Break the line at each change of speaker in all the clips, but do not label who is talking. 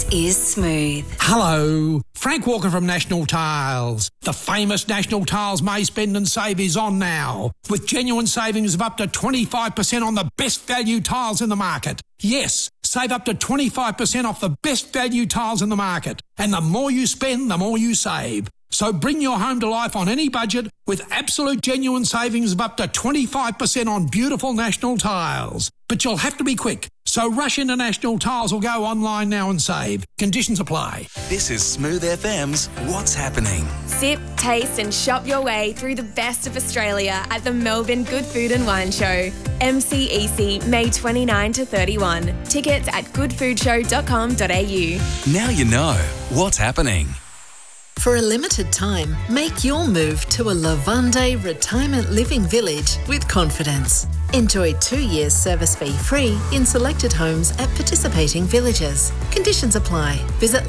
is Smooth.
Hello, Frank Walker from National Tiles. The famous National Tiles May Spend and Save is on now, with genuine savings of up to 25% on the best value tiles in the market. Yes, save up to 25% off the best value tiles in the market. And the more you spend, the more you save. So bring your home to life on any budget with absolute genuine savings of up to 25% on beautiful National Tiles. But you'll have to be quick. So rush into National Tiles or go online now and save. Conditions apply.
This is Smooth FM's What's Happening.
Sip, taste and shop your way through the best of Australia at the Melbourne Good Food and Wine Show. MCEC, May 29 to 31. Tickets at goodfoodshow.com.au.
Now you know what's happening.
For a limited time, make your move to a Lavande retirement living village with confidence. Enjoy 2 years service fee free in selected homes at participating villages. Conditions apply. Visit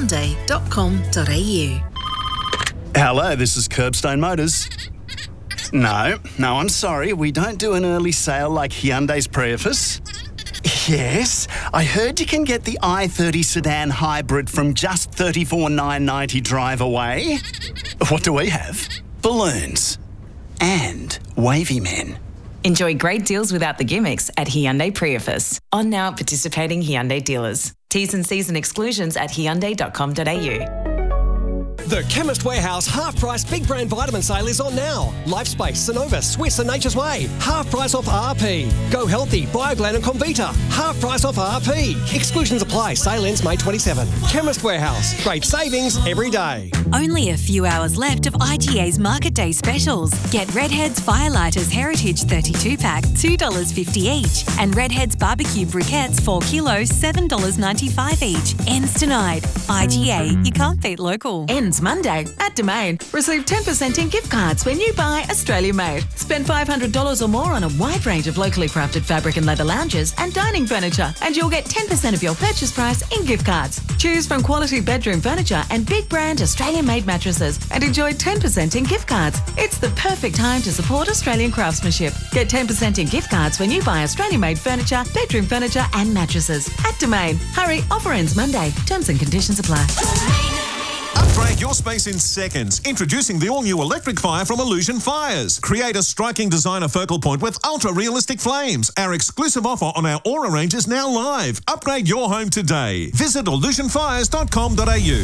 lavande.com.au.
Hello, this is Curbstone Motors. No, I'm sorry. We don't do an early sale like Hyundai's Prius. Yes, I heard you can get the i30 sedan hybrid from just $34,990 drive away. What do we have? Balloons. And wavy men.
Enjoy great deals without the gimmicks at Hyundai Prius. On now at participating Hyundai dealers. T's and C's and exclusions at hyundai.com.au.
The Chemist Warehouse half-price big brand vitamin sale is on now. Lifespace, Sonova, Swiss and Nature's Way. Half price off RP. Go Healthy, Bioglan and Comvita. Half price off RP. Exclusions apply. Sale ends May 27. Chemist Warehouse. Great savings every day.
Only a few hours left of IGA's Market Day specials. Get Redhead's Firelighters Heritage 32-pack, $2.50 each. And Redhead's Barbecue Briquettes 4 kilos, $7.95 each. Ends tonight. IGA, you can't beat local.
Ends Monday at Domain. Receive 10% in gift cards when you buy Australia Made. Spend $500 or more on a wide range of locally crafted fabric and leather lounges and dining furniture, and you'll get 10% of your purchase price in gift cards. Choose from quality bedroom furniture and big brand Australian made mattresses and enjoy 10% in gift cards. It's the perfect time to support Australian craftsmanship. Get 10% in gift cards when you buy Australian made furniture, bedroom furniture and mattresses at Domain. Hurry, offer ends Monday. Terms and conditions apply.
Upgrade your space in seconds. Introducing the all-new electric fire from Illusion Fires. Create a striking designer focal point with ultra-realistic flames. Our exclusive offer on our Aura range is now live. Upgrade your home today. Visit illusionfires.com.au.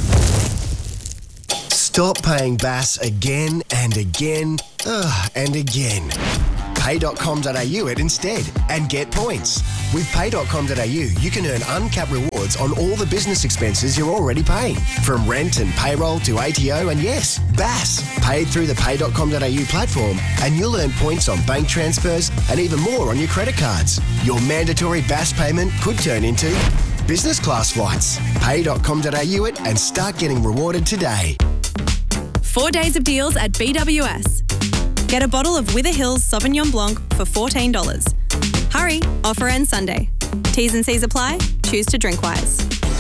Stop paying BAS again and again and again. Pay.com.au it instead and get points. With Pay.com.au, you can earn uncapped rewards on all the business expenses you're already paying. From rent and payroll to ATO and yes, BAS. Paid through the Pay.com.au platform and you'll earn points on bank transfers and even more on your credit cards. Your mandatory BAS payment could turn into business class flights. Pay.com.au it and start getting rewarded today.
4 days of deals at BWS. Get a bottle of Wither Hills Sauvignon Blanc for $14. Hurry, offer ends Sunday. T's and C's apply. Choose to drink wise.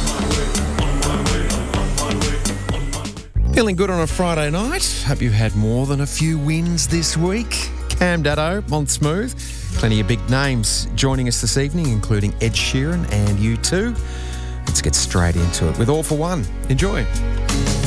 Feeling good on a Friday night? Hope you've had more than a few wins this week. Cam Daddo on Smooth. Plenty of big names joining us this evening, including Ed Sheeran and U2. Let's get straight into it with All for One. Enjoy.